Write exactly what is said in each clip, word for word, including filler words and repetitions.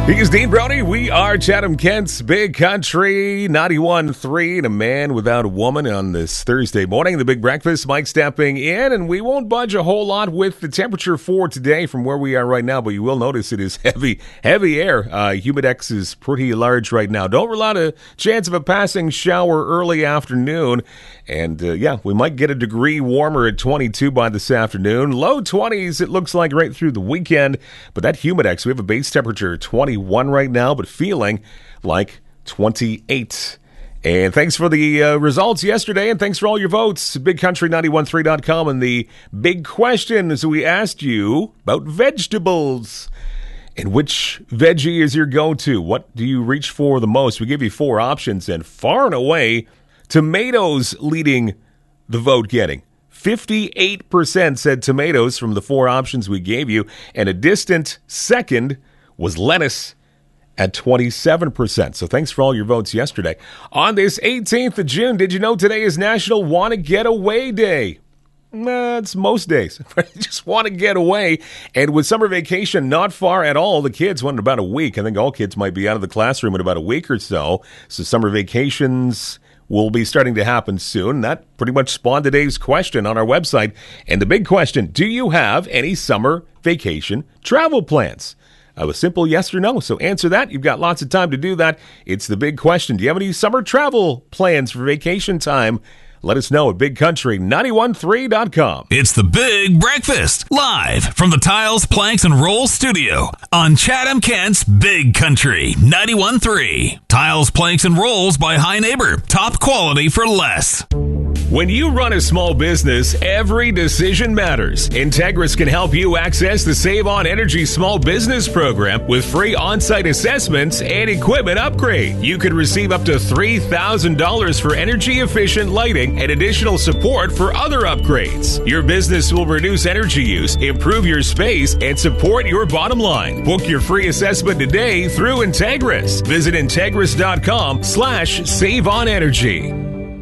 He is Dean Brody. We are Chatham Kent's Big Country ninety-one point three, and a man without a woman on this Thursday morning. The Big Breakfast, Mike stepping in, and we won't budge a whole lot with the temperature for today from where we are right now, but you will notice it is heavy, heavy air. Uh, Humidex is pretty large right now. Don't rule out a chance of a passing shower early afternoon. And, uh, yeah, we might get a degree warmer at twenty-two by this afternoon. Low twenties, it looks like, right through the weekend. But that Humidex, we have a base temperature twenty-one right now, but feeling like twenty-eight. And thanks for the uh, results yesterday, and thanks for all your votes. big country nine one three dot com, and the big question is we asked you about vegetables. And which veggie is your go-to? What do you reach for the most? We give you four options, and far and away, tomatoes leading the vote getting. fifty-eight percent said tomatoes from the four options we gave you, and a distant second was lettuce at twenty-seven percent. So thanks for all your votes yesterday. On this eighteenth of June, did you know today is National Want to Get Away Day? Nah, it's most days. Just want to get away. And with summer vacation not far at all, the kids went in about a week. I think all kids might be out of the classroom in about a week or so. So summer vacations will be starting to happen soon. That pretty much spawned today's question on our website. And the big question, do you have any summer vacation travel plans? Uh, a simple yes or no. So answer that. You've got lots of time to do that. It's the big question. Do you have any summer travel plans for vacation time? Let us know at big country nine one three dot com. It's the Big Breakfast, live from the Tiles, Planks, and Rolls studio on Chatham Kent's Big Country ninety-one point three. Tiles, Planks, and Rolls by High Neighbor. Top quality for less. When you run a small business, every decision matters. Integris can help you access the Save On Energy Small Business Program with free on-site assessments and equipment upgrade. You could receive up to three thousand dollars for energy-efficient lighting and additional support for other upgrades. Your business will reduce energy use, improve your space, and support your bottom line. Book your free assessment today through Integris. Visit integris.com slash save on energy.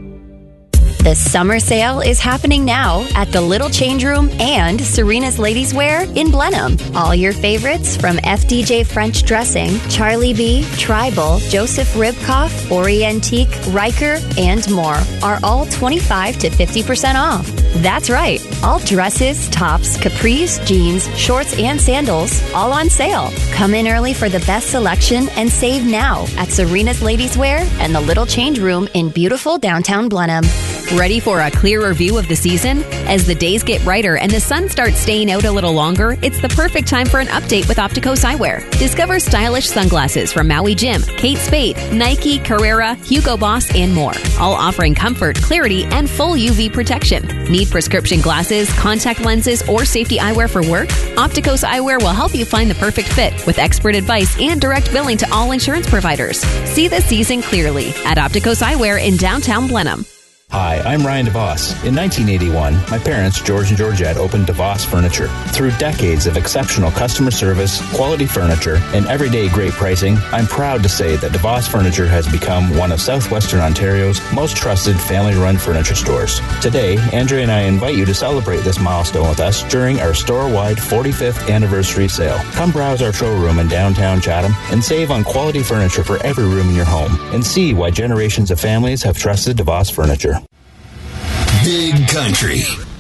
The summer sale is happening now at the Little Change Room and Serena's Ladies Wear in Blenheim. All your favorites from F D J French Dressing, Charlie B, Tribal, Joseph Ribkoff, Orientique, Riker, and more are all twenty-five to fifty percent off. That's right. All dresses, tops, capris, jeans, shorts, and sandals, all on sale. Come in early for the best selection and save now at Serena's Ladies Wear and the Little Change Room in beautiful downtown Blenheim. Ready for a clearer view of the season? As the days get brighter and the sun starts staying out a little longer, it's the perfect time for an update with Opticos Eyewear. Discover stylish sunglasses from Maui Jim, Kate Spade, Nike, Carrera, Hugo Boss, and more. All offering comfort, clarity, and full U V protection. Need prescription glasses, contact lenses, or safety eyewear for work? Opticos Eyewear will help you find the perfect fit with expert advice and direct billing to all insurance providers. See the season clearly at Opticos Eyewear in downtown Blenheim. Hi, I'm Ryan DeVos. In nineteen eighty-one, my parents, George and Georgette, opened DeVos Furniture. Through decades of exceptional customer service, quality furniture, and everyday great pricing, I'm proud to say that DeVos Furniture has become one of Southwestern Ontario's most trusted family-run furniture stores. Today, Andrea and I invite you to celebrate this milestone with us during our store-wide forty-fifth anniversary sale. Come browse our showroom in downtown Chatham and save on quality furniture for every room in your home, and see why generations of families have trusted DeVos Furniture. Big Country